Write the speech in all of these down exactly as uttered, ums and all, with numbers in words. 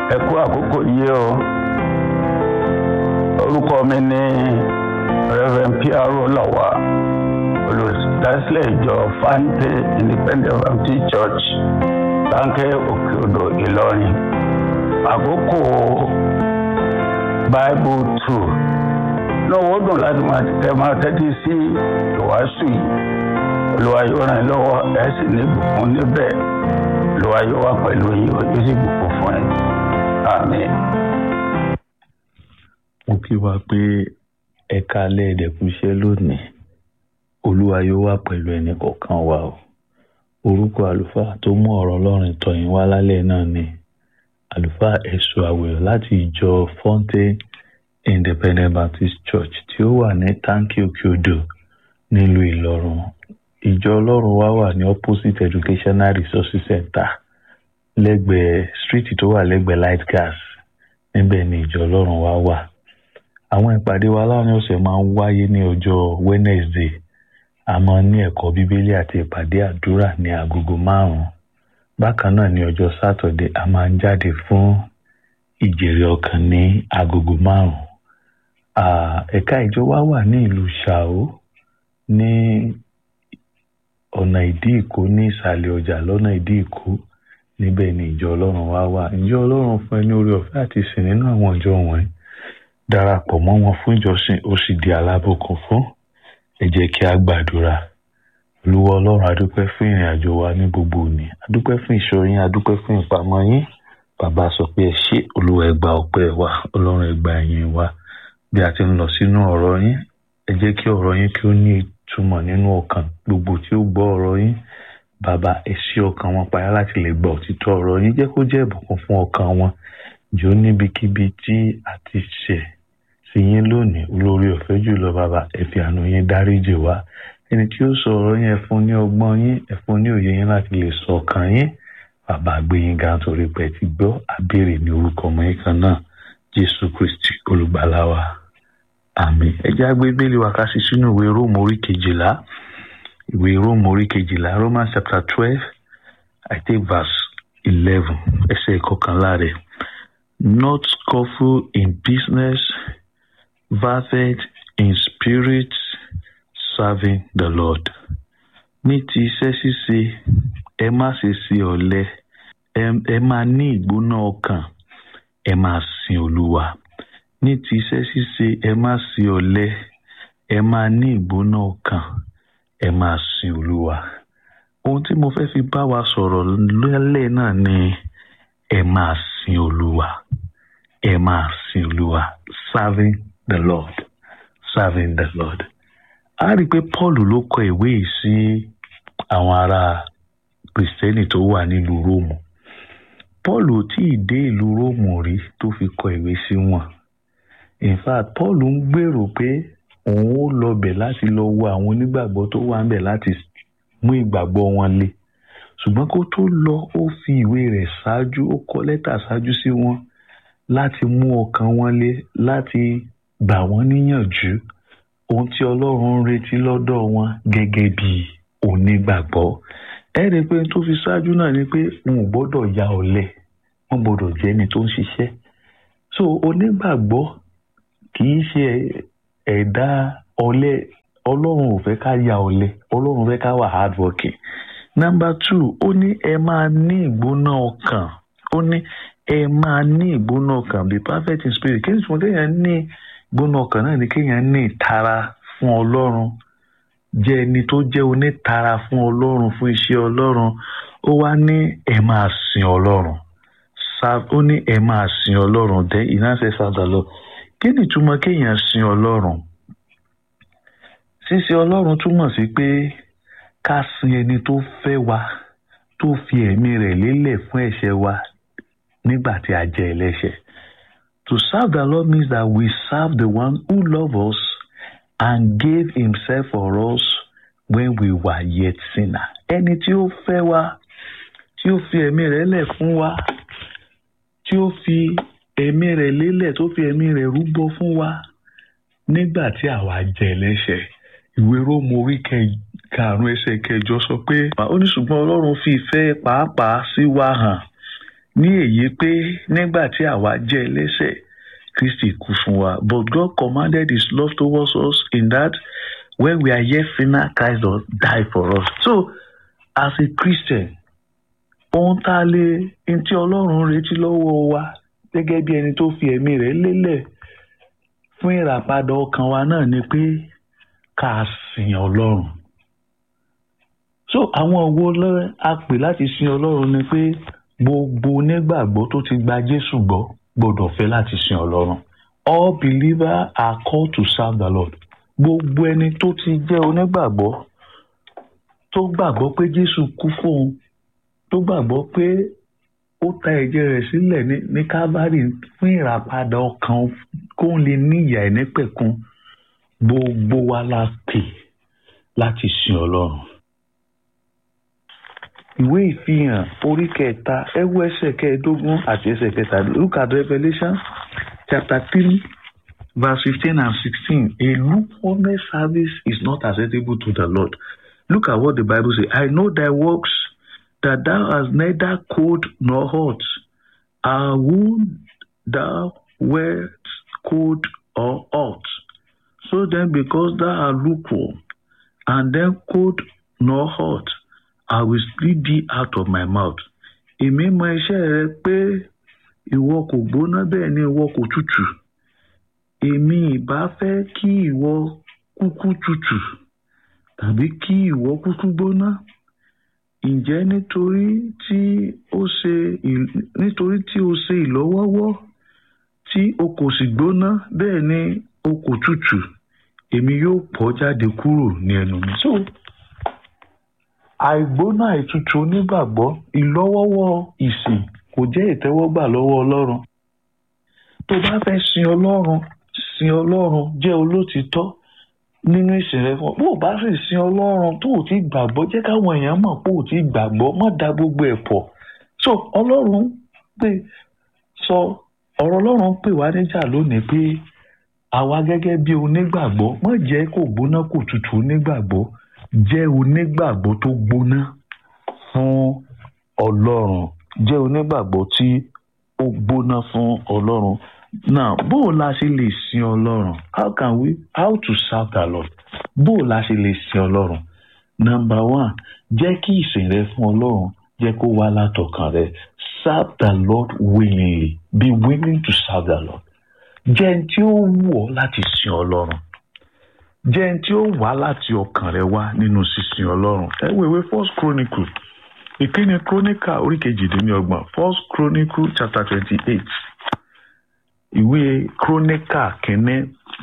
ẹ kú àkókò yìí o. Orúkọ mi ni Reverend P R Olawa, olùdásílẹ̀ ìjọ Fante Independent Baptist Church, Táǹkẹ́ Òkè Odò, Ìlọrin. Àkókò Bible two lọ́wọ́ dùn láti máa tẹ́tí sí ìwàásù yìí. Olúwa yóò ràn yín lọ́wọ́, ẹ sì ní ìbùkún níbẹ̀. Olúwa yóò wà pẹ̀lú yín, ó sì bùkún fún yín. Àmín. Mo kí wa pé ẹ káalẹ́ ẹ̀dẹ̀kúṣẹ́ lónìí. Olúwa yóò wà pẹ̀lú ẹnì kọ̀ọ̀kan wa o. Orúkọ àlùfáà tó mú ọ̀rọ̀ Ọlọ́run tọ̀ yín wá lálẹ́ náà ni àlùfáà Ẹ̀sùn Àwẹ̀rọ̀ láti ìjọ Fonte Independent Baptist Church tí ó wà ní Táǹkẹ́ Òkè Odò nílùú Ìlọrin. Ìjọ Ọlọ́run wa wà ní opposite Educational Resources Center lẹ́gbẹ̀ẹ́ street tó wà lẹ́gbẹ̀ẹ́ Light Gas. Níbẹ̀ ni ìjọ Ọlọ́run wa wà. Àwọn ìpàdé wa láàrin ọ̀sẹ̀ máa ń wáyé ní ọjọ́ Wednesday. A máa ní ẹ̀kọ́ Bíbélì àti ìpàdé àdúrà ní agogo márùn-ún. Bákan náà ní ọjọ́ Saturday a máa ń jáde fún ìjèrè ọkàn ní agogo márùn-ún. Ẹ̀ka ìjọ wa wà ní ìlú Ṣàó ní ọ̀nà Ìdí Ìkó ní ìsàlẹ̀ ọjà lọ́nà Ìdí Ìkó. Níbẹ̀ ni ìjọ Ọlọ́run wa wà. Ìjọ Ọlọ́run fún ẹni oore ọ̀fẹ́ àti ìsìn nínú àwọn ìjọ wọ̀nyí. Darapọ̀ mọ́ wọn fún ìjọsìn ó sì di alábùkún fún. Ẹ jẹ́ kí a gbàdúrà. Olúwa Ọlọ́run, a dúpẹ́ fún ìrìn àjò wa ní gbogbo òní. A dúpẹ́ fún ìṣọ́ yín, a dúpẹ́ fún ìpamọ́ yín. Bàbá sọ pé ẹ ṣé. Olúwa ẹ gba ọpẹ́ wa, Ọlọ́run ẹ gba ìyìn wa. Bí a ti ń lọ sínú ọ̀rọ̀ yín, ẹ jẹ́ kí ọ̀rọ̀ yín kí ó ní ìtumọ̀ nínú ọkàn gbogbo tí ó gbọ́ ọ̀rọ̀ yín. Bàbá, ẹ ṣí ọkàn wọn payá láti lè gbọ́ òtítọ́ ọ̀rọ̀ yín. Jẹ́ kó jẹ́ ìbùkún fún ọkàn wọn. Jọ̀ọ́ níbikíbi tí a ti ṣẹ̀ sí yín lónìí, olórí ọ̀fẹ́ jùlọ bàbá, ẹ fi àánú yín dáríjì wá. Ẹni tí ó sọ ọ̀rọ̀ yín, ẹ fún ní ọgbọ́n yín, ẹ fún ní òye yín láti lè sọ ọkàn yín. Bàbá, gbé yín ga nítorí pé ẹ ti gbọ́. A béèrè ní orúkọ ọmọ yín kan náà, Jésù Kristi olùgbàlà wa. Àmín. Ẹ jẹ́ á gbé Bíbélì wa ká sí sínú ìwé Róòmù orí kejìlá. Ìwé Róòmù orí kejìlá, Romans chapter twelve, I take verse eleven, ẹsẹ̀ ìkọkànlá rẹ̀. Not skillful in business, fervent in spirit, serving the Lord. Ní ti iṣẹ́ ṣíṣe, ẹ má ṣe sí ọ̀lẹ, ẹ máa ní ìgbóná ọkàn, ẹ máa sin Olúwa. Ní ti iṣẹ́ ṣíṣe, ẹ má sí ọ̀lẹ, ẹ máa ní ìgbóná ọkàn, ẹ máa sin Olúwa. Ohun tí mo fẹ́ fi bá wa sọ̀rọ̀ lálẹ́ náà ni ẹ máa sin Olúwa. Ẹ máa sin Olúwa. Serving the Lord. Serving the Lord. A rí i pé Paul ló kọ ìwé yìí sí àwọn ará Kristẹni tó wà nílùú Róòmù. Paul ò tí ì dé ìlú Róòmù rí tó fi kọ ìwé sí wọn. In fact, Paul ń gbèrò pé òun ó lọ bẹ̀ láti lọ wo àwọn onígbàgbọ́ tó wà ń bẹ̀ láti mú ìgbàgbọ́ wọn le. Ṣùgbọ́n kó tó lọ, ó fi ìwé rẹ̀ ṣáájú, ó kọ lẹ́tà ṣáájú sí wọn láti mú ọkàn wọn le, láti gbà wọ́n níyànjú ohun tí Ọlọ́run ń retí lọ́dọ̀ wọn gẹ́gẹ́ bí onígbàgbọ́. Ẹ rí i pé tó fi ṣáájú náà ni pé wọn ò gbọ́dọ̀ ya ọ̀lẹ, wọ́n gbọ́dọ̀ jẹ́ ẹni tó ń ṣiṣẹ́. So onígbàgbọ́ kì í ṣe ẹ̀dá ọ̀lẹ. Ọlọ́run ò fẹ́ ká ya ọ̀lẹ, Ọlọ́run fẹ́ ká wà hard working. Number two, ó ní ẹ máa ní ìgbóná ọkàn. Ó ní ẹ máa ní ìgbóná ọkàn, be perfect in spirit. Kí ni tí mo kéèyàn ní ìgbóná ọkàn náà ni kéèyàn ní ìtara fún Ọlọ́run. Jẹ́ ẹni tó jẹ́ onítara fún Ọlọ́run, fún iṣẹ́ Ọlọ́run. Ó wá ní ẹ máa sin Ọlọ́run. Ó ní ẹ máa sin Ọlọ́run. Then he now says serve the Lord. Kí ni ìtumọ̀ kéèyàn sin Ọlọ́run? Sísin Ọlọ́run túmọ̀ sí pé ká sin ẹni tó fẹ́ wa, tó fi ẹ̀mí rẹ̀ lélẹ̀ fún ẹ̀ṣẹ̀ wa nígbà tí a jẹ́ ẹlẹ́ṣẹ̀. To serve the Lord means that we serve the one who loves us and gave himself for us when we were yet sinners. Ẹni tí ó fẹ́ wa, tí ó fi ẹ̀mí rẹ̀ lẹ̀ fún wa, tí ó fi ẹ̀mí rẹ̀ lélẹ̀, tó fi ẹ̀mí rẹ̀ rúbọ fún wa nígbà tí àwa jẹ́ ẹlẹ́ṣẹ̀. Ìwé Róòmù orí karùn-ún ẹsẹ̀ kẹjọ sọ pé ó ní ṣùgbọ́n Ọlọ́run fi ìfẹ́ pàápàá sí wa hàn ní èyí pé nígbà tí àwa jẹ́ ẹlẹ́ṣẹ̀ Kristi kú fún wa, but God commanded his love towards us in that when we are yet sinners, Christ died for us. So as a Christian, ohun tá a lè ń tí Ọlọ́run retí lọ́wọ́ wa gẹ́gẹ́ bí ẹni tó fi ẹ̀mí rẹ̀ lélẹ̀ fún ìràpadà ọkàn wa náà ni pé ká sìn Ọlọ́run. So àwọn wo ló a pè láti sìn Ọlọ́run ni pé gbogbo onígbàgbọ́ tó ti gba Jésù gbọ́ gbọ́dọ̀ fẹ́ láti sìn Ọlọ́run. All believers are called to serve the Lord. Gbogbo ẹni tó ti jẹ́ onígbàgbọ́ tó gbàgbọ́ pé Jésù kú fún un, tó gbàgbọ́ pé ó ta ẹ̀jẹ̀ rẹ̀ sílẹ̀ ní ní Calvary fún ìràpadà ọkàn kó lè ní ìyà ẹ̀nípẹ̀kun, gbogbo wa la pè láti sìn Ọlọ́run. Ìwé ìfihàn orí kẹta ẹwọ ẹsẹ̀ kẹẹ̀ẹ́dógún àti ẹsẹ̀ kẹta. Look at Revelation chapter three verse fifteen and sixteen. A lukewarm service is not acceptable to the Lord. Look at what the Bible says. I know thy works, that thou hast neither cold nor hot. I would thou wert cold or hot. So then, because thou art lukewarm, and then cold nor hot, I will spit thee out of my mouth. Èmi mọ iṣẹ́ rẹ pé ìwọ kò gbóná bẹ́ẹ̀ ni ìwọ kò tútù. Èmi ìbá fẹ́ kí ìwọ kúkú tútù tàbí kí ìwọ kúkú gbóná. Ǹjẹ́ nítorí tí ó ṣe nítorí tí ó ṣe ìlọ́wọ́wọ́ tí o kò sì gbóná bẹ́ẹ̀ ni o kò tútù, èmi yóò pọ̀ jáde kúrò ní ẹnu mi. So àìgbóná àìtútù onígbàgbọ́, ìlọ́wọ́wọ́ ìsìn kò jẹ́ ìtẹ́wọ́gbà lọ́wọ́ Ọlọ́run. Tó bá fẹ́ sin Ọlọ́run, sin Ọlọ́run jẹ́ olótìítọ́ nínú ìsìn rẹ fún ọ. Bó o bá sì sin Ọlọ́run tó ò tí gbàgbọ́, jẹ́ káwọn èèyàn mọ̀ pé ò tí gbàgbọ́, má da gbogbo ẹ̀ pọ̀. So Ọlọ́run pé sọ ọ̀rọ̀ Ọlọ́run pè wá níjà lónìí pé àwa gẹ́gẹ́ bí onígbàgbọ́, má jẹ́ kó gbóná kó tutù onígbàgbọ́, jẹ́ onígbàgbọ́ tó gbóná fún Ọlọ́run, jẹ́ onígbàgbọ́ tí ó gbóná fún Ọlọ́run. Now, bó o la ṣe lè sin Ọlọ́run? How can we, how to serve the Lord? Bó o la ṣe lè sin Ọlọ́run? Number one, jẹ́ kí ìsìn rẹ fún Ọlọ́run jẹ́ kó wá látọkàn rẹ. Serve the Lord willingly. Be willing to serve the Lord. Jẹ́ ẹni tí ó wù ọ́ láti sin Ọlọ́run. Jẹ́ ẹni tí ó wá láti ọkàn rẹ wá nínú sísin Ọlọ́run. Ẹ wo ìwé First Chronicle. Ìkíni Chronicle orí kejìdínlọ́gbọ̀n. First Chronicle chapter twenty-eight. Ìwé Chronicle kìíní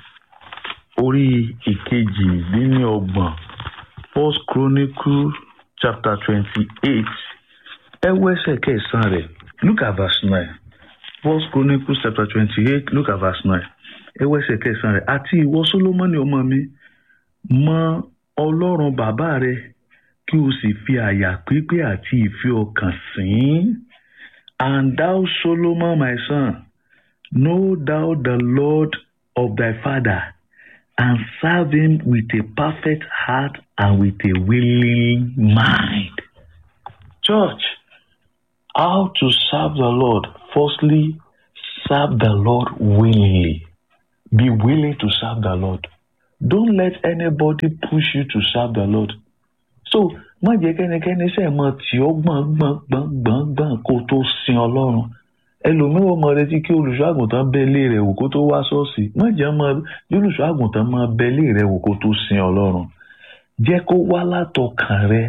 orí ìkejìdínlọ́gbọ̀n. First Chronicle chapter twenty-eight. Ẹ wo ẹsẹ̀ kẹsàn-án rẹ̀. Look at verse nine. First Chronicle chapter twenty-eight. Look at verse nine. Ẹ wo ẹsẹ̀ kẹsàn-án rẹ̀. Àti ìwọ Solomoni ọmọ mi, mọ Ọlọ́run bàbá rẹ kí o sì fi àyà pípé àti ìfẹ́ ọkàn sìn. And thou Solomon my son, know thou the Lord of thy father, and serve him with a perfect heart and with a willing mind. Church, how to serve the Lord? Firstly, serve the Lord willingly. Be willing to serve the Lord. Don't let anybody push you to serve the Lord. So, má jẹ́ kẹ́nikẹ́ni ṣe mọ̀ tí ó gbọ̀n gbọ̀n gbọ̀n gbọ̀n gbọ̀n kó tó sin Ọlọ́run. Ẹlòmíràn mọ̀ retí kí olùṣọ́ àgùntàn bẹ ilé rẹ̀ wò kó tó wá ṣọ́ọ̀ṣì. Má jẹ́ mọ̀ bí olùṣọ́ àgùntàn máa bẹ ilé rẹ̀ wò kó tó sin Ọlọ́run. Jẹ́ kó wá látọkàn rẹ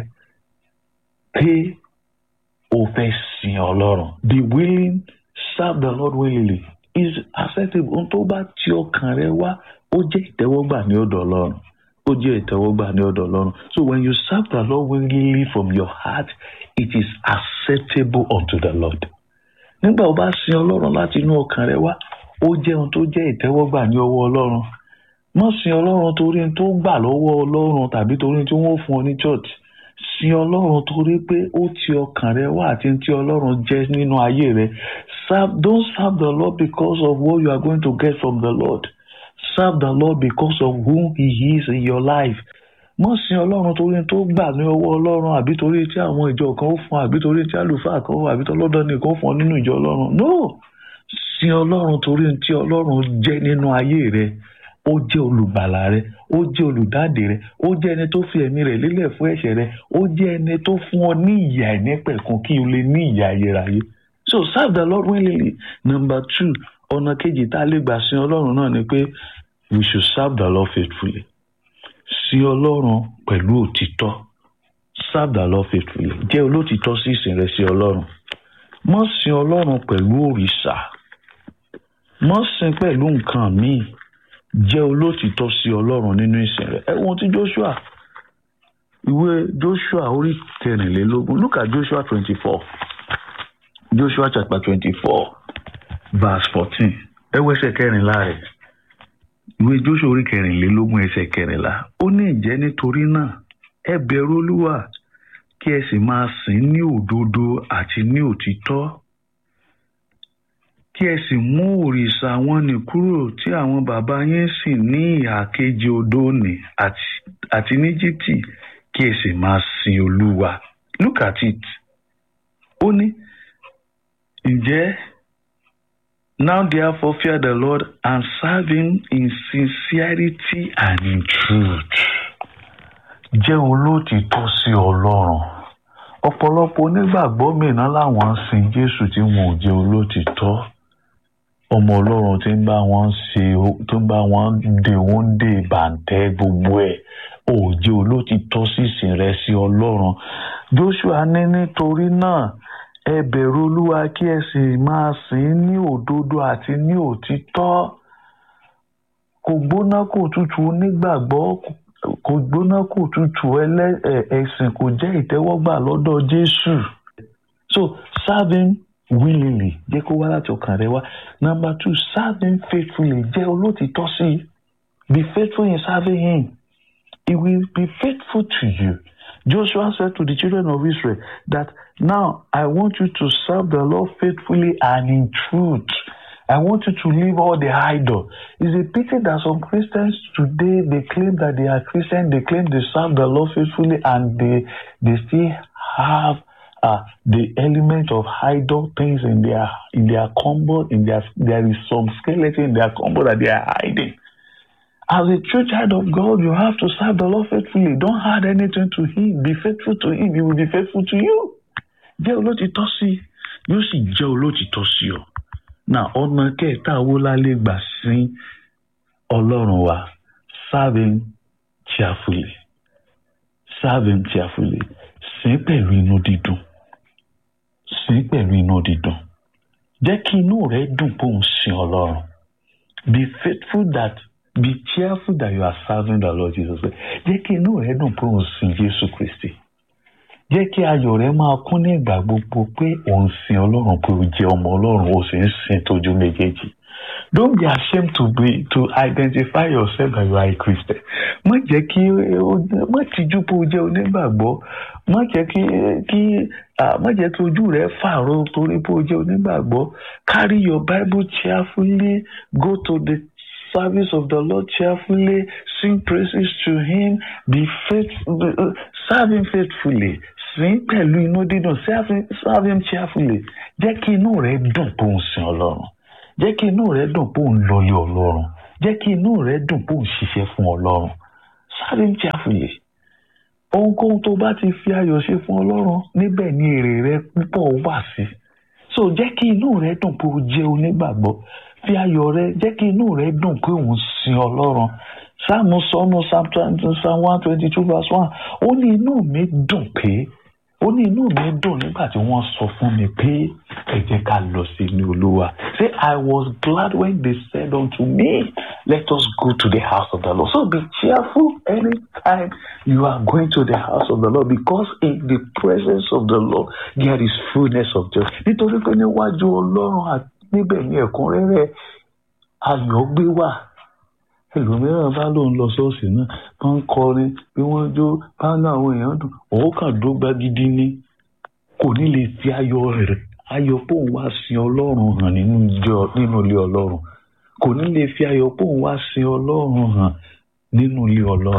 pé o fẹ́ sin Ọlọ́run. Be willing, serve the Lord willingly. Is acceptable. Ohun tó bá ti ọkàn rẹ wá, ó jẹ́ ìtẹ́wọ́gbà ní ọ̀dọ̀ Ọlọ́run. Ó jẹ́ ìtẹ́wọ́gbà ní ọ̀dọ̀ Ọlọ́run. So when you serve the Lord willingly from your heart, it is acceptable unto the Lord. Nígbà ó bá sin Ọlọ́run láti inú ọkàn rẹ wá, ó jẹ́ ohun tó jẹ́ ìtẹ́wọ́gbà ní ọwọ́ Ọlọ́run. Má sin Ọlọ́run torí ohun tó gbà lọ́wọ́ Ọlọ́run tàbí torí ohun tí wọ́n fún ọ ní church. Sin Ọlọ́run torí pé ó ti ọkàn rẹ wá àti tí Ọlọ́run jẹ́ nínú ayé rẹ. Serve, don't serve the Lord because of what you are going to get from the Lord. Serve the Lord because of whom He is in your life. mọ́ sin ọlọ́run torí tó gbà ní ọwọ́ ọlọ́run àbí torí tí àwọn ìjọ kan ó fún àbí torí tí àlùfáà kan ó àbí tọ́lọ́dọ̀ nìkan ó fún nínú ìjọ ọlọ́run. No, sin ọlọ́run torí tí ọlọ́run jẹ́ nínú ayé rẹ. Ó jẹ́ olùgbàlà rẹ, ó jẹ́ olùdáǹdè rẹ, ó jẹ́ ẹni tó fi ẹ̀mí rẹ̀ lélẹ̀ fún ẹ̀ṣẹ̀ rẹ, ó jẹ́ ẹni tó fún ọ ní ìyà àìnípẹ̀kun kí o lè ní ìyà ayérayé. So serve the Lord willingly. Number two, ọ̀nà kejì tá a lè gbà sin ọlọ́run náà ni pé we should serve the Lord faithfully. Sin ọlọ́run pẹ̀lú òtítọ́. Serve the Lord faithfully. Jẹ́ olótìtọ́ sí ìsìn rẹ sí ọlọ́run. Má sin ọlọ́run pẹ̀lú òrìṣà. Má sin pẹ̀lú nǹkan míì. Jẹ́ olótìtọ́ sí ọlọ́run nínú ìsìn rẹ. Ẹ wo ti Joshua. Ìwé Joshua orí kẹrìnlélógún. Look at Joshua twenty-four. Joshua chapter twenty-four verse fourteen. Ẹ wo ẹsẹ̀ kẹrìnlá rẹ̀. Ìwé Joshua orí kẹrìnlélógún ẹsẹ̀ kẹrìnlá. Ó ní ìjẹ́ nítorí náà ẹ bẹ̀rù Olúwa kí ẹ sì máa sìn ní òdodo àti ní òtítọ́. Kí ẹ sì mú òrìṣà wọn nì kúrò tí àwọn bàbá yín sì ní ìhà kejì odò nì àti ní Íjíbítì, kí ẹ sì máa sin Olúwa. Look at it. Ó ní ǹjẹ́ now therefore fear the Lord and serve him in sincerity and in truth. Jẹ́ olótìtọ́ sí Ọlọ́run. Ọ̀pọ̀lọpọ̀ onígbàgbọ́ mìíràn làwọn ń sin Jésù tí wọn ò jẹ́ olótìtọ́. Ọmọ Ọlọ́run tí ń bá wọn ṣe tó ń bá wọn dè wọ́n dè bàǹtẹ́ gbogbo ẹ̀. Ò jẹ́ olótìtọ́ sí ìsìn rẹ sí Ọlọ́run. Joshua ní nítorí náà ẹ bẹ̀rù Olúwa kí ẹ sì máa sìn ní òdodo àti ní òtítọ́. Kò gbóná kò tutù onígbàgbọ́, kò gbóná kò tutù ẹ̀sìn kò jẹ́ ìtẹ́wọ́gbà lọ́dọ̀ Jésù. So serve him willingly. Jẹ́ kó wá láti ọkàn rẹ wá. Number two, serve him faithfully. Jẹ́ olótìtọ́ sí. Be faithful in serving him. He will be faithful to you. Joshua said to the children of Israel that now I want you to serve the Lord faithfully and in truth. I want you to leave all the idol. It's a pity that some Christians today, they claim that they are Christian, they claim they serve the Lord faithfully, and they they still have uh, the element of idol things in their in their cupboard. In their there is some skeleton in their cupboard that they are hiding. As a true child of God, you have to serve the Lord faithfully. Don't add anything to him. Be faithful to him. He will be faithful to you. Jẹ́ olótìtọ́ sí, yóò sì jẹ́ olótìtọ́ sí ọ. Now, ọ̀nà kẹta wo la lè gbà sin Ọlọ́run wa? Serve him cheerfully. Serve him cheerfully. Sìn pẹ̀lú inú dídùn. Sìn pẹ̀lú inú dídùn. Jẹ́ kí inú rẹ dùn pé òun sin Ọlọ́run. Be faithful that Be cheerful that you are serving the Lord Jesus Christ. Jẹ́ kí inú rẹ dùn pé òun sin Jésù Kristi. Jẹ́ kí ayọ̀ rẹ máa kún ní ìgbà gbogbo pé òun sin Ọlọ́run, pé o jẹ́ ọmọ Ọlọ́run, o sì ń sin tójú méjèèjì. Don't be ashamed to be to identify yourself that you are a Christian. Má jẹ́ kí má tijú pé o jẹ́ onígbàgbọ́. Má jẹ́ kí kí má jẹ́ kí ojú rẹ fàrọ̀ torí pé o jẹ́ onígbàgbọ́. Carry your Bible cheerfully. Go to the service of the Lord cheerfully. Sing praises to him. Be faithful. Uh, serve him faithfully. Sing pẹ̀lú inú dídùn. Serve him cheerfully. Jẹ́ kí inú rẹ dùn pé òun sin Ọlọ́run. Jẹ́ kí inú rẹ dùn pé òun lọlé Ọlọ́run. Jẹ́ kí inú rẹ dùn pé òun ṣiṣẹ́ fún Ọlọ́run. Serve him cheerfully. Ohunkóhun tó bá ti fi ayọ̀ ṣe fún Ọlọ́run, níbẹ̀ ni èrè rẹ púpọ̀ wà sí. So jẹ́ kí inú rẹ dùn pé o jẹ́ onígbàgbọ́. Fi ayọ̀ rẹ, jẹ́ kí inú rẹ dùn pé òun sin Ọlọ́run. Sáàmù sọ́nù Psalm one twenty-two verse one. Ó ní inú mi dùn pé, ó ní inú mi dùn nígbà tí wọ́n sọ fún mi pé ẹ jẹ́ ká lọ sí ní Olúwa. Say, I was glad when they said unto me, let us go to the house of the Lord. So be cheerful anytime you are going to the house of the Lord, because in the presence of the Lord there is fullness of joy. Nítorí pé níwájú Ọlọ́run àti níbẹ̀ ní ẹ̀kúnrẹ́rẹ́ ayọ̀ gbé wà. Ẹlòmíràn bá lóun lọ ṣọ́ọ̀ṣì náà, bá ń kọrin, bí wọ́n jó, bá ń àwọn èèyàn dùn, òun kàn dógbá gidi ni. Kò ní lè fi ayọ̀ rẹ̀, ayọ̀ pé òun wá sin Ọlọ́run hàn nínú ilé Ọlọ́run. Kò ní lè fi ayọ̀ pé òun wá sin Ọlọ́run hàn nínú ilé Ọlọ́run.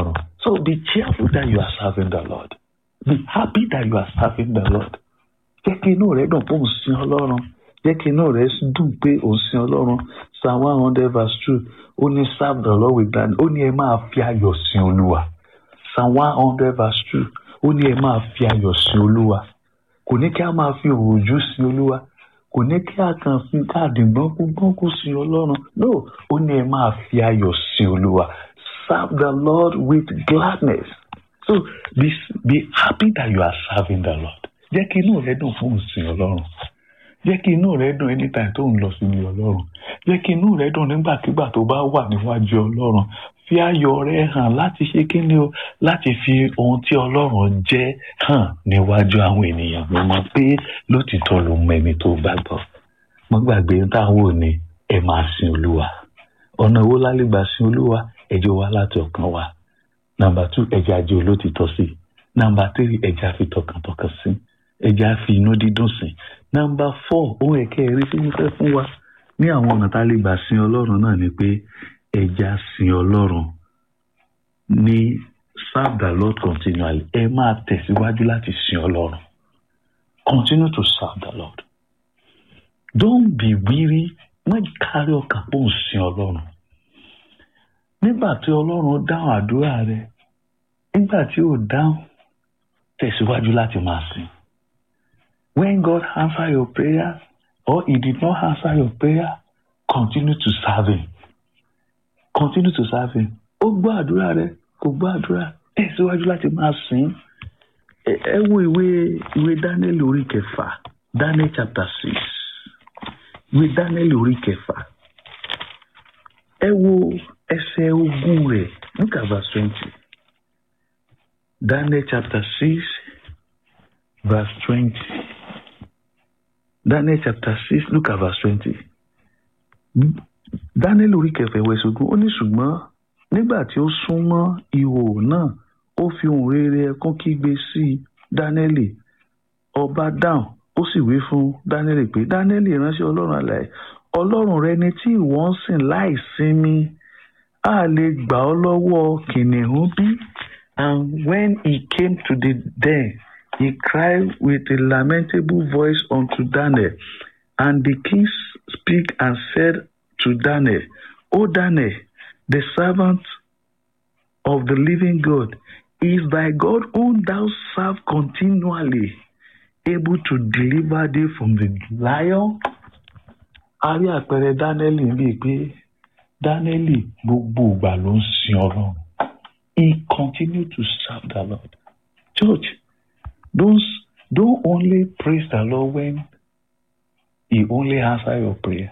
So be cheerful that you are serving the Lord. Be happy that you are serving the Lord. Jẹ́ kí inú rẹ̀ dùn pé òun sin Ọlọ́run. Jẹ́ kí inú rẹ̀ dùn pé òun sin Ọlọ́run. Psalm one hundred verse two. Ó ní serve the Lord with gladness. Ó ní ẹ máa fi ayọ̀ sin Olúwa. Psalm one hundred verse two. Ó ní ẹ máa fi ayọ̀ sin Olúwa. Kò ní kí a máa fi òòjú sin Olúwa. Kò ní kí a kàn fi káàdì gbọ́nkú sin Ọlọ́run. No, ó ní ẹ máa fi ayọ̀ sin Olúwa. Serve the Lord with gladness. So be, be happy that you are serving the Lord. Jẹ́ kí inú rẹ dùn fún ìsìn Ọlọ́run. Jẹ́ kí inú rẹ dùn anytime tó ń lọ sí ilé Ọlọ́run. Jẹ́ kí inú rẹ dùn nígbàkigbà tó bá wà níwájú Ọlọ́run. Fi ayọ̀ rẹ hàn láti ṣe kí ni o, láti fi ohun tí Ọlọ́run jẹ́ hàn níwájú àwọn ènìyàn. Mo mọ̀ pé lótìtọ́ ló mọ ẹni tó gbàgbọ́. Mo gbàgbé táwọn ò ní ẹ máa sin Olúwa. Ọ̀nà wo la lè gbà sin Olúwa? Ẹ jẹ́ wá láti ọkàn wa. Number two, ẹ jẹ́ ajé olótìtọ́ sí. Number three, ẹ jẹ́ àfi tọkàntọkàn sí. Ẹ jẹ́ àfi inú dídùn sí. Number four, ohun ẹ̀kẹ́ ẹ̀rí tí mo fẹ́ fún wa ní àwọn ọ̀nà tá a lè gbà sin Ọlọ́run náà ni pé ẹ jẹ́ á sin Ọlọ́run ní serve the Lord continually. Ẹ máa tẹ̀síwájú láti sin Ọlọ́run. Continue to serve the Lord. Don't be weary. Má kárí ọkàn pé òun sin Ọlọ́run. Nígbà tí Ọlọ́run dáhùn àdúrà rẹ, nígbà tí ó dáhùn, tẹ̀síwájú láti máa sìn. When God answer your prayer or he did not answer your prayer, continue to serve him. Continue to serve him. Ó gbọ́ àdúrà rẹ, kò gbọ́ àdúrà, tẹ̀síwájú láti máa sìn. Ẹ wo ìwé ìwé Daniel orí kẹfà, Daniel chapter six. Ìwé Daniel orí kẹfà. Ẹ wo ẹsẹ̀ ogún rẹ̀, look at verse twenty. Daniel chapter six, verse twenty. Daniel chapter six, look at verse twenty. Daniel orí kẹfà ẹwẹ̀ ṣogun, ó ní ṣùgbọ́n nígbà tí ó súnmọ́ ihò náà, ó fi ohùn rere ẹkún kígbe sí Daniel. Ọba dáhùn, ó sì wí fún Daniel pé, Daniel ìránṣẹ́ Ọlọ́run alààyè, Ọlọ́run rẹ ni tí ìwọ ń sìn láì sinmi, a lè gbà ọ́ lọ́wọ́ kìnìún bí? And when he came to the den, he cried with a lamentable voice unto Daniel. And the king spake and said to Daniel, O Daniel, the servant of the living God, is thy God whom thou serve continually able to deliver thee from the lion? A rí àpẹẹrẹ Daniel bíi pé Daniel gbogbo ìgbà ló ń sin Ọlọ́run. He continued to serve the Lord. Church, don't, don't only praise the Lord when he only answers your prayer.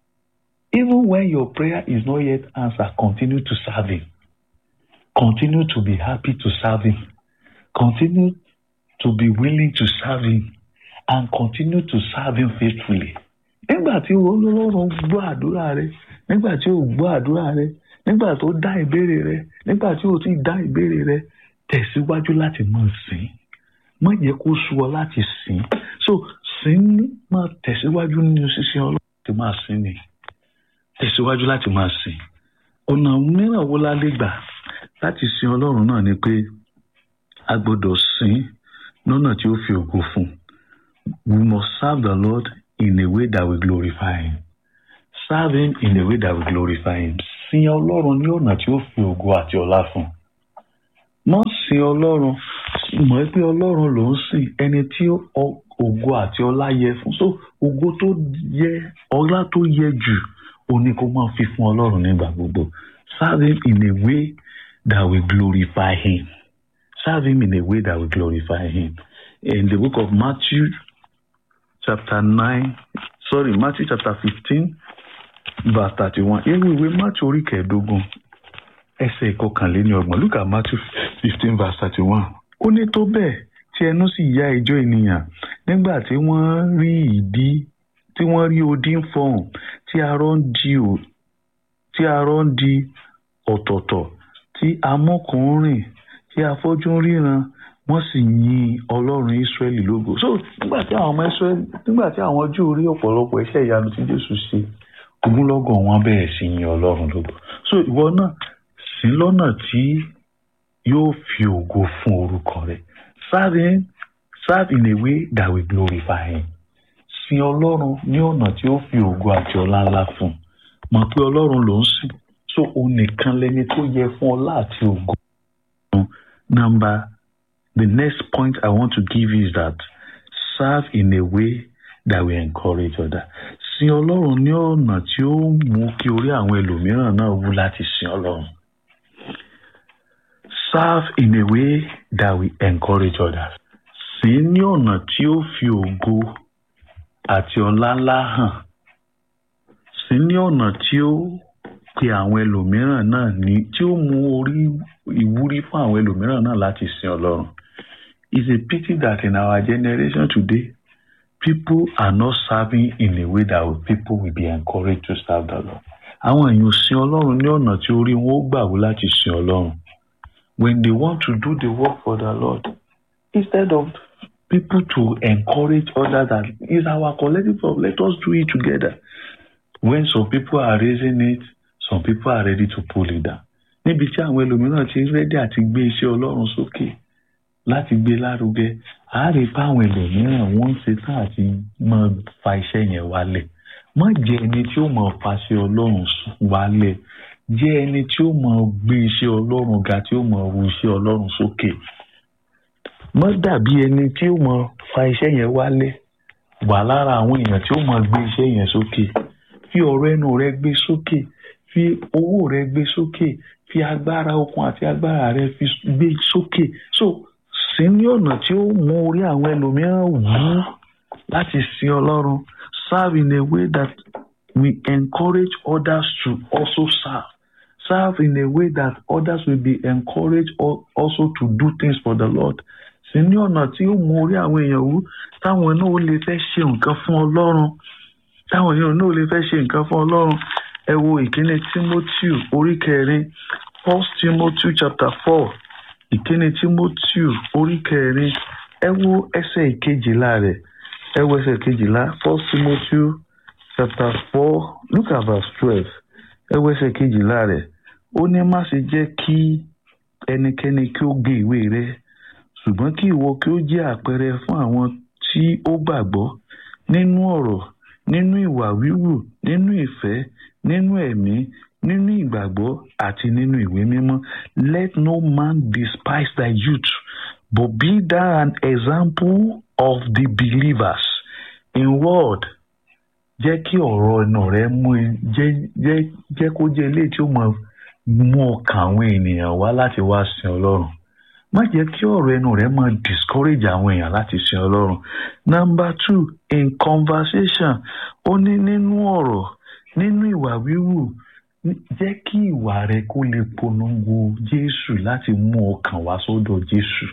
Even when your prayer is not yet answered, continue to serve him. Continue to be happy to serve him. Continue to be willing to serve him. And continue to serve him faithfully. Nígbà tí Ọlọ́run gbọ́ àdúrà rẹ, nígbà tí ó gbọ́ àdúrà rẹ, nígbà tó dá ìbéèrè rẹ, nígbà tí ó ti dá ìbéèrè rẹ, tẹ̀síwájú láti máa sìn. Má jẹ́ kó sú ọ láti sìn. So sìn máa tẹ̀síwájú nínú sísìn Ọlọ́run láti máa sìn ni. Tẹ̀síwájú láti máa sìn. Ọ̀nà mìíràn wo la lè gbà láti sìn Ọlọ́run náà ni pé a gbọ́dọ̀ sìn lọ́nà tí ó fi ògo fún. We must serve the Lord in a way that will glorify him. Serve him in a way that will glorify him. Sìn Ọlọ́run ní ọ̀nà tí ó fi ògo àti ọlá fún. Má sìn Ọlọ́run, mọ̀ pé Ọlọ́run ló ń sìn ẹni tí ògo àti ọlá yẹ fún. So ògo tó yẹ, ọlá tó yẹ jù, ó ní kó máa fi fún Ọlọ́run nígbà gbogbo. Serve him in a way that will glorify him. Serve him in a way that will glorify him. In the book of Matthew, chapter nine, sorry, Matthew chapter fifteen, verse thirty-one. Ewu ìwé Matthew orí kẹẹ̀dógún, ẹsẹ̀ ìkọkànléníọgbọ̀n. Look at Matthew fifteen, verse thirty-one. Ó ní tó bẹ́ẹ̀ tí ẹnu sì ya ìjọ ènìyàn nígbà tí wọ́n rí ìdí, tí wọ́n rí odi ń fọhùn, tí arọ ń di ò, tí arọ ń di ọ̀tọ̀ọ̀tọ̀, tí amọ́kùnrin, tí afọ́jú ń ríran, wọ́n sì yin Ọlọ́run Ísírẹ́lì lógo. So nígbà tí àwọn ọmọ Ísírẹ́lì, nígbà tí àwọn Júù rí ọ̀pọ̀lọpọ̀ iṣẹ́ ìyanu tí Jésù ṣe, ogunlọ́gọ̀ wọn bẹ̀rẹ̀ sí yin Ọlọ́run lógo. So ìwọ náà sìn lọ́nà tí yóò fi ògo fún orúkọ rẹ̀. Serve him, serve in a way that will glorify him. Sin Ọlọ́run ní ọ̀nà tí ó fi ògo àti ọlá ńlá fún. Mọ̀ pé Ọlọ́run ló ń sìn. So òun nìkan lẹni tó yẹ fún ọlá àti ògo. Number, the next point I want to give you is that serve in a way that will encourage others. Sin Ọlọ́run ní ọ̀nà tí ó mú kí orí àwọn ẹlòmíràn náà wú láti sin Ọlọ́run. Serve in a way that will encourage others. Sin ní ọ̀nà tí ó fi ògo àti ọlá ńlá hàn. Sin ní ọ̀nà tí ó pe àwọn ẹlòmíràn náà ní tí ó mú orí ìwúrí fún àwọn ẹlòmíràn náà láti sin Ọlọ́run. It's a pity that in our generation today, people are not serving in a way that people will be encouraged to serve the Lord. Àwọn èèyàn sin Ọlọ́run ní ọ̀nà tí orí wọn ó gbàwó láti sin Ọlọ́run. When they want to do the work for the Lord, instead of people to encourage others, that is our collective of let us do it together. When some people are raising it, some people are ready to pull it down. Níbi tí àwọn ẹlòmíràn ti ready àti gbé iṣẹ́ Ọlọ́run sókè láti gbé lárugẹ, a rí pé àwọn ẹlòmíràn wọ́n ń ṣetán àti máa fa iṣẹ́ yẹn wálẹ̀. Má jẹ́ ẹni tí ó máa fa iṣẹ́ Ọlọ́run wálẹ̀. Jẹ́ ẹni tí ó máa gbé iṣẹ́ Ọlọ́run ga, tí ó máa ru iṣẹ́ Ọlọ́run sókè. Má dàbí ẹni tí ó máa fa iṣẹ́ yẹn wálẹ̀. Wà lára àwọn èèyàn tí ó máa gbé iṣẹ́ yẹn sókè. Fi ọ̀rọ̀ ẹnu rẹ gbé sókè. Fi owó rẹ gbé sókè. Fi agbára okun àti agbára rẹ fi gbé sókè. So, sin ní ọ̀nà tí ó mú orí àwọn ẹlòmíràn wú láti sin Ọlọ́run. Serve in a way that we encourage others to also serve. Serve in a way that others will be encouraged also to do things for the Lord. Sin ní ọ̀nà tí ó mú orí àwọn èèyàn wú táwọn náà ó lè fẹ́ ṣe nǹkan fún Ọlọ́run. Táwọn èèyàn náà ó lè fẹ́ ṣe nǹkan fún Ọlọ́run. Ẹ wo ìkíni Timothy orí kẹrin, First Timothy chapter four. Ìkíni Timothy orí kẹrin, ẹ wo ẹsẹ̀ ìkejìlá rẹ̀. Ẹ wo ẹsẹ̀ ìkejìlá, First Timothy chapter four, look at verse twelve. Ẹ wo ẹsẹ̀ ìkejìlá rẹ̀. Ó ní má ṣe jẹ́ kí ẹnikẹ́ni kí ó gé ìwé rẹ̀, ṣùgbọ́n kí ìwọ kí ó jẹ́ àpẹẹrẹ fún àwọn tí ó gbàgbọ́ nínú ọ̀rọ̀, nínú ìwà wíwù, nínú ìfẹ́, nínú ẹ̀mí, nínú ìgbàgbọ́ àti nínú ìwé mímọ́. Let no man despise thy youth, but be thou an example of the believers. In word, jẹ́ kí ọ̀rọ̀ ẹnu rẹ mú jẹ́ jẹ́ jẹ́ kó jẹ́ eléyìí tí ó máa mú ọkàn àwọn ènìyàn wá láti wá sin Ọlọ́run. Má jẹ́ kí ọ̀rọ̀ ẹnu rẹ máa discourage àwọn èèyàn láti sin Ọlọ́run. Number two, in conversation, ó ní nínú ọ̀rọ̀, nínú ìwà wíwù, jẹ́ kí ìwà rẹ kó lè polongo Jésù láti mú ọkàn wá sọ́dọ̀ Jésù.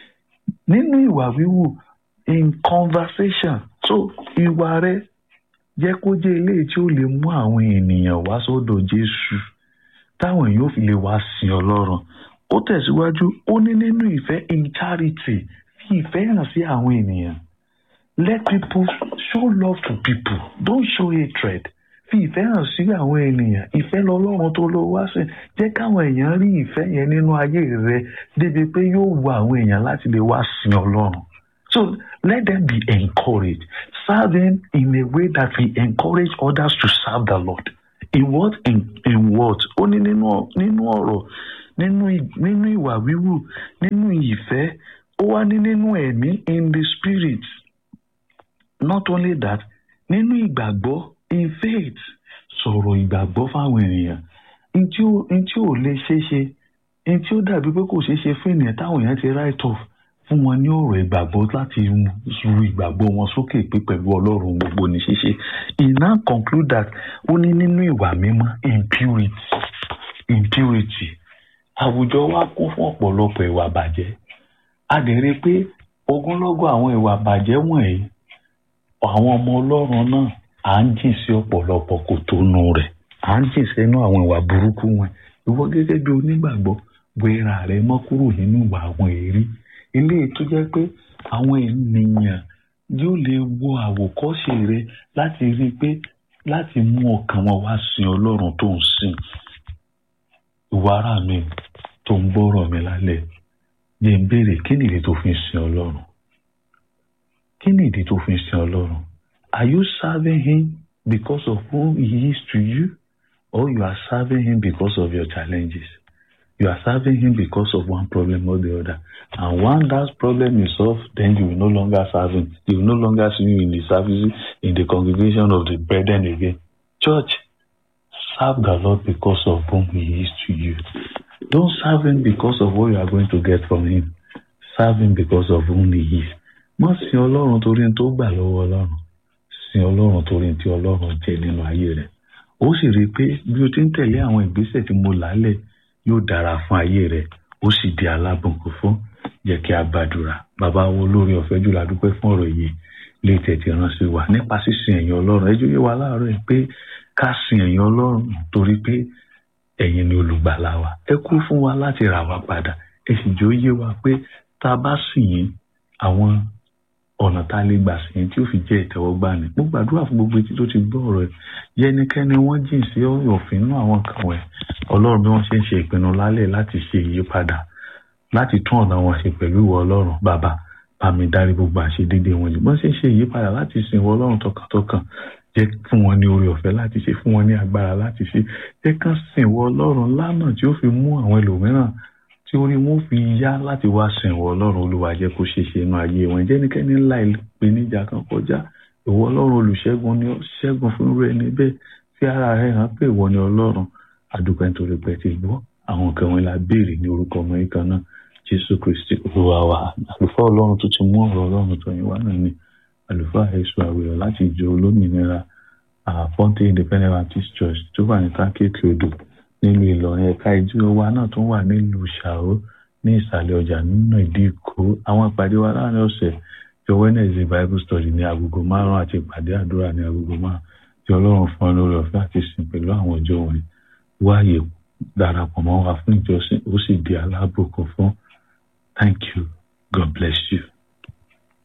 Nínú ìwà wíwù, in conversation, so ìwà rẹ jẹ́ kó jẹ́ eléyìí tí ó lè mú àwọn ènìyàn wá sọ́dọ̀ Jésù, táwọn èèyàn ò fi lè wá sin Ọlọ́run. Ó tẹ̀síwájú, ó ní nínú ìfẹ́, in charity, fi ìfẹ́ hàn sí àwọn ènìyàn. Let people show love to people, don't show hatred. Fi ìfẹ́ hàn sí àwọn ènìyàn. Ìfẹ́ lọ́lọ́run tó lọ wá sí. Jẹ́ káwọn èèyàn rí ìfẹ́ yẹn nínú ayé rẹ débi pé yóò wá àwọn èèyàn láti lè wá sin Ọlọ́run. So let them be encouraged. Serve them in a way that we encourage others to serve the Lord. In what? In, in what? Ó ní nínú nínú ọ̀rọ̀, nínú nínú ìwà wíwù, nínú ìfẹ́, ó wá ní nínú ẹ̀mí, in the spirit. Not only that, nínú ìgbàgbọ́, in faith. Sọ̀rọ̀ ìgbàgbọ́ fáwọn ènìyàn. Ntí ó ntí ó lè ṣeéṣe, ntí ó dàbí pé kò ṣeéṣe fún ènìyàn táwọn èèyàn ti write off fún wọn ní ọ̀rọ̀ ìgbàgbọ́ láti ru ìgbàgbọ́ wọn sókè pé pẹ̀lú Ọlọ́run gbogbo ní ṣíṣe. He now conclude that ó ní nínú ìwà mímọ́, impurity. Impurity. Àwùjọ wa kún fún ọ̀pọ̀lọpọ̀ ìwà bàjẹ́. A dẹ̀ rí pé ogunlọ́gọ̀ àwọn ìwà bàjẹ́ wọ̀nyí, àwọn ọmọ Ọlọ́run náà à ń jìn sí ọ̀pọ̀lọpọ̀ kò tó nu rẹ̀. À ń jìn sínú àwọn ìwà burúkú wọn. Ìwọ gẹ́gẹ́ bí onígbàgbọ́, wẹra rẹ mọ́ kúrò nínú ìwà àwọn èrí. Ilé tó jẹ́ pé àwọn ènìyàn yóò lè wo àwòkọ́ṣe rẹ láti rí i pé láti mú ọkàn wọn wá sin Ọlọ́run tó ń sìn. Ìwà ara mi tó ń gbọ́rọ̀ mi lálẹ́ yẹ ń béèrè kí nìdí tó fi ń sin Ọlọ́run kí nìdí tó fi ń sin Ọlọ́run. Are you serving him because of who he is to you, or you are serving him because of your challenges? You are serving him because of one problem or the other. And when that problem is solved, then you will no longer serve him. You will no longer see him in the service, in the congregation of the brethren again. Church, serve the Lord because of whom he is to you. Don't serve him because of what you are going to get from him. Serve him because of whom he is. Má sin Ọlọ́run torí n tó gbà lọ́wọ́ Ọlọ́run. Sin Ọlọ́run torí n tí Ọlọ́run jẹ nínú ayé rẹ̀. Ó sì rí i pé bí o ti ń tẹ̀lé àwọn ìgbésẹ̀ tí mo lálẹ̀ yóò dára fún ayé rẹ̀. Ó sì di alábùnkún fún. Jẹ́ kí a gbàdúrà. Bàbá wo lórí ọ̀fẹ́ jùlọ dúpẹ́ fún ọ̀rọ̀ yìí lè tẹ̀tí ránṣẹ́ wa nípa sísìn ẹ̀yin Ọlọ́run. Ẹjọ́ yé wa láàárọ̀ ẹ̀ pé ká sin ẹ̀yin Ọlọ́run torí pé ẹ̀yin ni olùgbàlà wa. Ẹ kú fún wa láti rà wá padà. Ẹ sì jẹ́ ó yé wa pé tá a bá sìn yín àwọn ọ̀nà tá a lè gbà sìn tí ó fi jẹ́ ìtẹ́wọ́gbà ni. Mo gbàdúrà fún gbogbo etí tó ti gbọ́ ọ̀rọ̀ ẹ̀. Yẹ́nikẹ́ni wọ́n jìn sí òfin inú àwọn kan wẹ̀. Ọlọ́run bí wọ́n ṣe ń ṣe ìpinnu lálẹ́ láti ṣe ìyípadà láti tún ọ̀nà wọn ṣe pẹ̀lú ìwọ Ọlọ́run. Bàbá bá mi dárí gbogbo àṣedédé wọn jù. Bọ́n ṣe ń ṣe ìyípadà láti sin ìwọ Ọlọ́run tọkàntọkàn. Jẹ́ fún wọn ní oore ọ̀fẹ́ láti ṣe, fún wọn ní agbára láti ṣe. Jẹ́ kán sin ìwọ Ọlọ́run lánàá tí ó fi mú àwọn ẹlòmíràn tí orí wọn fi yá láti wá sin ìwọ Ọlọ́run. Olúwa jẹ́ kó ṣe ṣe inú ayé wọn. Jẹ́ ẹnikẹ́ni ńlá ìpèníjà kan kọjá. Ìwọ Ọlọ́run olùṣẹ́gun ni ó ṣẹ́gun fún irú ẹni bẹ́ẹ̀. Fi ara rẹ̀ hàn pé ìwọ ni Ọlọ́run. Àdúpẹ́ nítorí pé ti gbọ́ àwọn nǹkan wọn la béèrè ní orúkọ ọmọ yìí kan náà Jésù Kristi Olúwa wa. Àlùfáà Ọlọ́run tó ti mú ọ̀rọ̀ Ọlọ́run tó yín wá náà ni àlùfáà Èṣù Àwẹ̀rọ̀ láti ìjọ olómìnira Fonte Independent Baptist Church tó wà ní Tákéèké Odò nílùú Ìlọrin. Ẹ̀ka ìjọ wa náà tún wà nílùú Ṣàó ní ìsàlẹ̀ ọjà nínú ìdí Ìkó. Àwọn ìpàdé wa láàrin ọ̀sẹ̀ jọ Wednesday Bible study ní agogo márùn-ún àti ìpàdé àdúrà ní agogo márùn-ún tí Ọlọ́run fún ọ lórí ọ̀fẹ́ àti sìn pẹ̀lú àwọn ọjọ́ wọ̀nyí. Wáyé darapọ̀ mọ́ wa fún ìjọsìn ó sì di alábùkún fún. Thank you. God bless you.